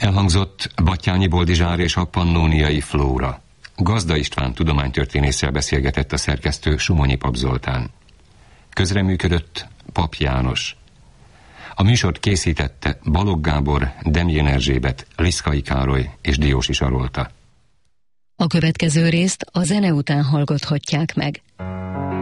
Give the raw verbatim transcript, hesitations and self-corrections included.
elhangzott Batthyány Boldizsár és a pannóniai flóra. Gazda István tudománytörténésszel beszélgetett a szerkesztő Sumonyi Pap Zoltán. Közreműködött Pap János. A műsort készítette Balogh Gábor, Demjén Erzsébet, Liszkai Károly és Diósi Sarolta. A következő részt a zene után hallgathatják meg.